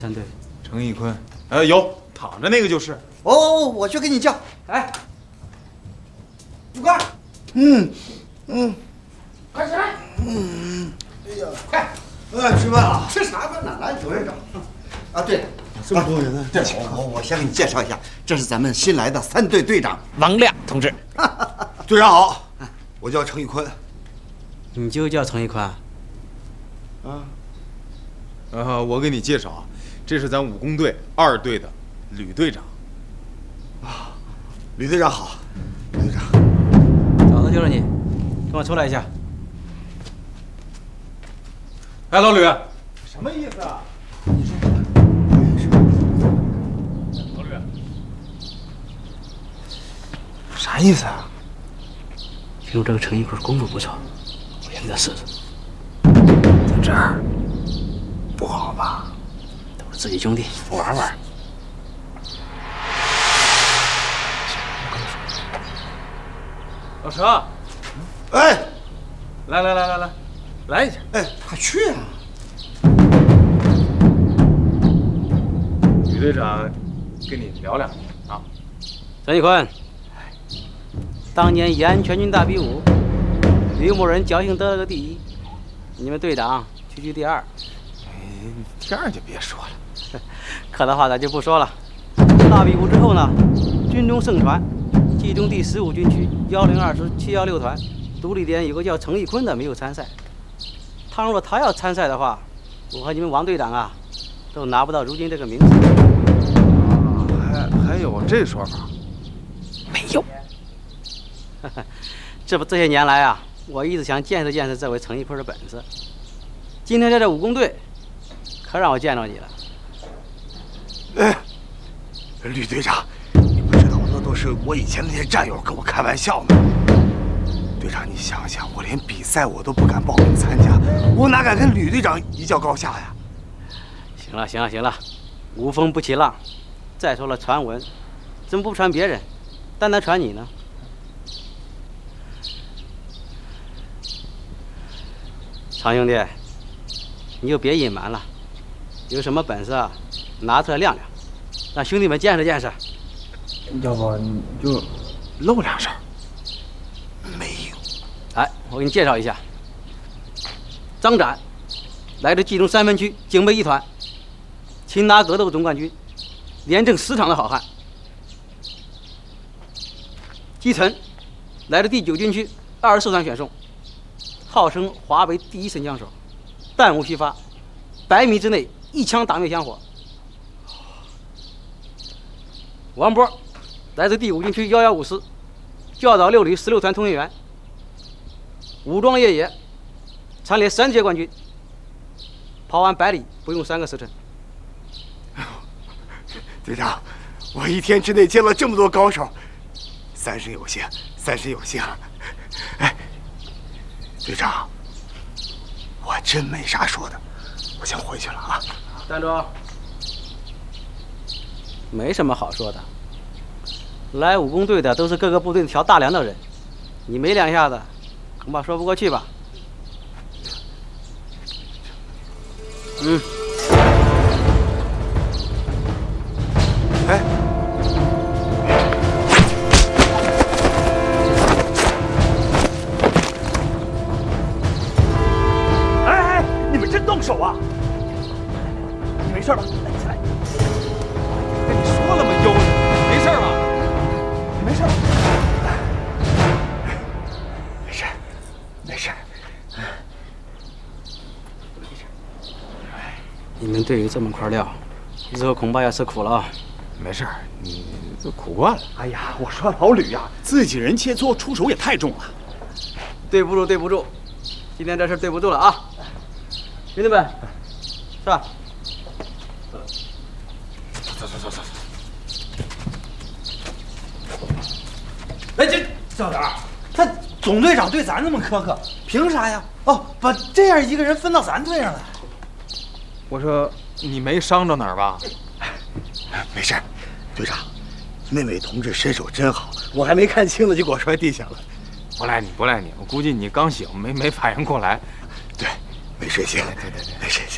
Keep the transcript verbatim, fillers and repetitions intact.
三队， 程义坤，呃，有躺着那个就是。 哦，我去给你叫。 哎，不干。 嗯嗯， 快起来。 嗯，哎呀，快，呃，吃饭了。吃啥饭呢？来，左院长。啊，对， 这么多人呢。 对，我我先给你介绍一下，这是咱们新来的三队队长王亮同志。 队长好，我叫程义坤。 你就叫程义坤？ 啊。呃，我给你介绍啊，这是咱武工队二队的吕队长。 啊，吕队长好，吕队长。 找的就是你，跟我出来一下。 哎，老吕，什么意思啊？你说。老吕，啥意思啊？ 听说这个程义坤功夫不错，我想给他试试。 在这儿。不好吧？ 都是自己兄弟，玩玩。 老程， 哎， 来来来来来，来一下。 哎，快去啊！ 吕队长跟你聊两句啊。 程义坤，当年延安全军大比武，吕某人侥幸得了个第一，你们队长区区第二。 第二就别说了， 客套话咱就不说了。大比武之后呢，军中盛传，冀中第十五军区幺零二师七幺六团独立连有个叫程义坤的没有参赛。倘若他要参赛的话，我和你们王队长啊，都拿不到如今这个名次。 啊，还还有这说法？ 没有。这不这些年来啊，我一直想见识见识这位程义坤的本事。今天在这武工队。可让我见着你了。 哎，吕队长，你不知道那都是我以前那些战友跟我开玩笑呢。队长，你想想，我连比赛我都不敢报名参加，我哪敢跟吕队长一较高下呀？ 行了行了行了，无风不起浪。再说了，传闻怎么不传别人，单单传你呢？常兄弟，你就别隐瞒了。有什么本事啊，拿出来亮亮，让兄弟们见识见识。 要不你就露两手。 没有。 哎，我给你介绍一下，张展，来自冀中三分区警备一团，擒拿格斗总冠军，连胜十场的好汉。季晨，来自第九军区二十四团选送，号称华北第一神枪手，弹无虚发，百米之内。一枪打灭香火。王波，来自第五军区幺幺五师，教导六旅十六团通讯员，武装越野，蝉联三届冠军，跑完百里不用三个时辰。 队长，我一天之内见了这么多高手，三生有幸，三生有幸。哎，队长，我真没啥说的。我先回去了啊， 站住！没什么好说的。来武工队的都是各个部队挑大梁的人，你没两下子，恐怕说不过去吧？嗯。 哎，哎哎，你们真动手啊！你没事吧？来，起来。 跟你说了吗，悠着，没事吧？ 你没事。没事，没事。 你们队有这么块料，日后恐怕要吃苦了啊！ 没事，你都苦惯了。 哎呀，我说老吕呀，自己人切磋，出手也太重了。 对不住，对不住，今天这事对不住了啊！兄弟们，上。 走走走走走。 哎，这小点儿，他总队长对咱这么苛刻，凭啥呀？哦，把这样一个人分到咱队上来。 我说你没伤着哪儿吧？ 没事，队长，那位同志身手真好，我还没看清呢就给我摔地下了。 不赖你，不赖你，我估计你刚醒，没没反应过来。 对，没睡醒。 对对对， 没睡醒。